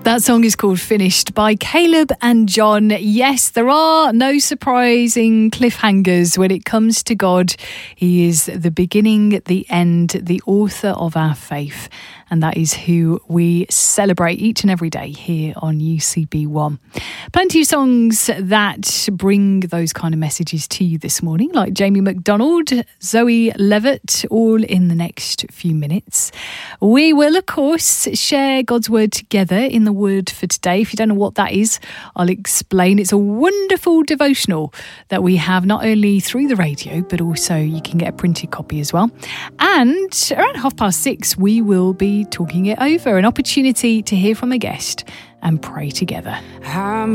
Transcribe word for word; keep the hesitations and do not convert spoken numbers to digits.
That song is called Finished by Caleb and John. Yes, there are no surprising cliffhangers when it comes to God. He is the beginning, the end, the author of our faith. And that is who we celebrate each and every day here on U C B one. Plenty of songs that bring those kind of messages to you this morning, like Jamie McDonald, Zoe Levitt, all in the next few minutes. We will, of course, share God's Word together in the Word for Today. If you don't know what that is, I'll explain. It's a wonderful devotional that we have not only through the radio, but also you can get a printed copy as well. And around half past six, we will be talking it over, an opportunity to hear from a guest and pray together. I'm